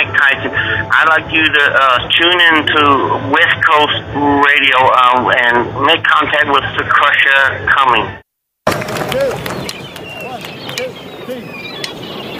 Mike Tyson. I'd like you to tune in to West Coast Radio and make contact with the Crusher Cummings.